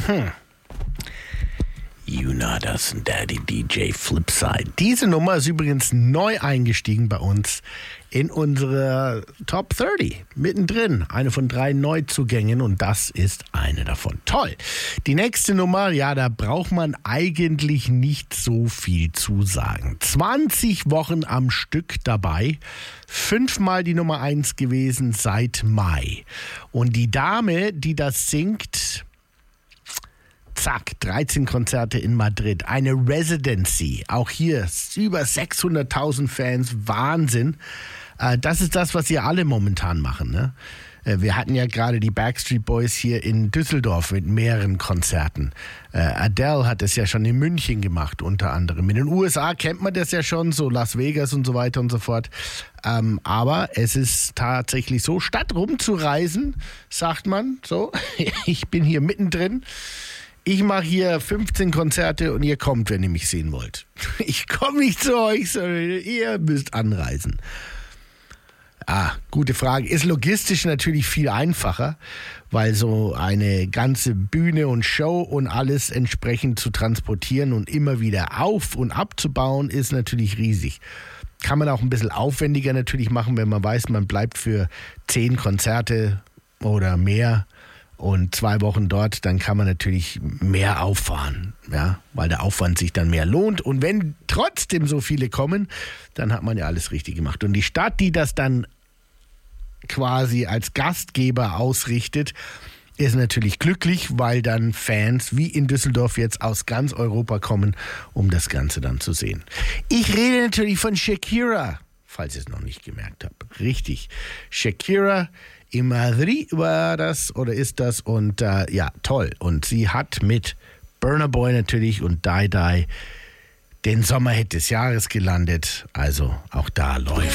Jonatas and Daddy DJ Flipside. Diese Nummer ist übrigens neu eingestiegen bei uns in unserer Top 30. Mittendrin, eine von 3 Neuzugängen und das ist eine davon. Toll. Die nächste Nummer, ja, da braucht man eigentlich nicht so viel zu sagen. 20 Wochen am Stück dabei, 5-mal die Nummer 1 gewesen seit Mai. Und die Dame, die das singt, zack, 13 Konzerte in Madrid, eine Residency, auch hier über 600.000 Fans, Wahnsinn. Das ist das, was sie alle momentan machen, ne? Wir hatten ja gerade die Backstreet Boys hier in Düsseldorf mit mehreren Konzerten. Adele hat es ja schon in München gemacht, unter anderem. In den USA kennt man das ja schon, so Las Vegas und so weiter und so fort. Aber es ist tatsächlich so, statt rumzureisen, sagt man so, ich bin hier mittendrin. Ich mache hier 15 Konzerte und ihr kommt, wenn ihr mich sehen wollt. Ich komme nicht zu euch, sondern ihr müsst anreisen. Gute Frage. Ist logistisch natürlich viel einfacher, weil so eine ganze Bühne und Show und alles entsprechend zu transportieren und immer wieder auf- und abzubauen, ist natürlich riesig. Kann man auch ein bisschen aufwendiger natürlich machen, wenn man weiß, man bleibt für 10 Konzerte oder mehr und 2 Wochen dort, dann kann man natürlich mehr auffahren, ja, weil der Aufwand sich dann mehr lohnt. Und wenn trotzdem so viele kommen, dann hat man ja alles richtig gemacht. Und die Stadt, die das dann quasi als Gastgeber ausrichtet, ist natürlich glücklich, weil dann Fans wie in Düsseldorf jetzt aus ganz Europa kommen, um das Ganze dann zu sehen. Ich rede natürlich von Shakira, falls ihr es noch nicht gemerkt habt. Richtig, Shakira in Madrid war das oder ist das und ja, toll. Und sie hat mit Burna Boy natürlich und Die Die den Sommerhit des Jahres gelandet. Also auch da läuft